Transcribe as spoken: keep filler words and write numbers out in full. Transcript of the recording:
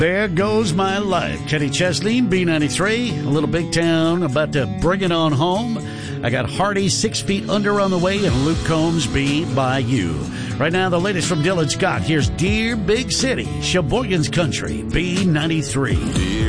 There Goes My Life. Kenny Chesney, B ninety-three, a little big town, about to bring it on home. I got Hardy, Six Feet Under on the way, and Luke Combs, Be By You. Right now, the latest from Dylan Scott. Here's Dear Big City, Sheboygan's Country, B ninety-three. Dear